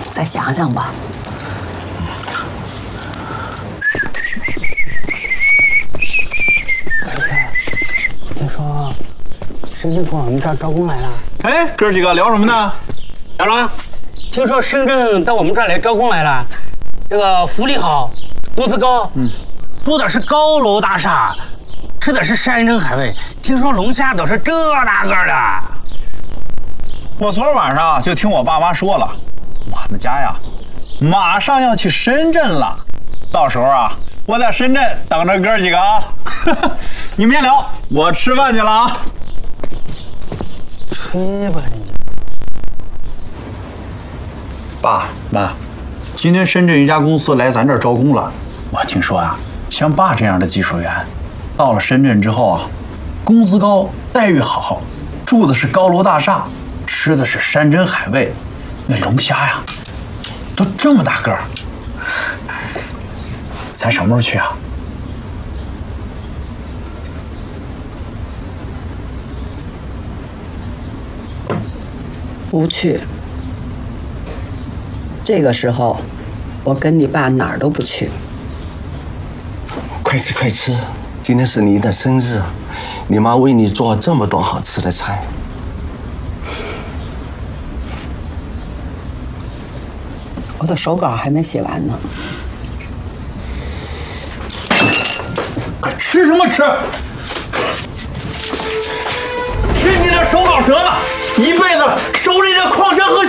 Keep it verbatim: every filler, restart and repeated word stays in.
再想想吧。 听说深圳往我们这儿招工来了。 哎，哥几个聊什么呢？ 小龙，听说深圳到我们这儿来招工来了，这个福利好，工资高，嗯，住的是高楼大厦，吃的是山珍海味，听说龙虾都是这大个的。 我昨儿晚上就听我爸妈说了，我们家呀，马上要去深圳了，到时候啊，我在深圳等着哥几个啊。你们先聊，我吃饭去了啊。 吹吧你！ 爸妈，今天深圳一家公司来咱这儿招工了。我听说啊，像爸这样的技术员，到了深圳之后啊，工资高，待遇好，住的是高楼大厦，吃的是山珍海味，那龙虾呀，都这么大个儿。咱什么时候去啊？ 不去。这个时候，我跟你爸哪儿都不去。 快吃快吃，今天是你的生日，你妈为你做这么多好吃的菜。 我的手稿还没写完呢。 快吃什么吃？吃你的手稿得了，一辈子守着这矿山和